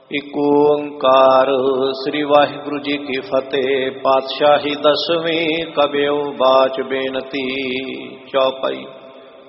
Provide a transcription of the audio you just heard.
ਇਕ ਓੰਕਾਰ ਸ੍ਰੀ ਵਾਹਿਗੁਰੂ ਜੀ ਕੀ ਫਤਿਹ। ਪਾਤਸ਼ਾਹੀ ਦਸਵੀਂ ਕਬਿਓ ਬਾਚ ਬੇਨਤੀ। ਚੌਪਈ।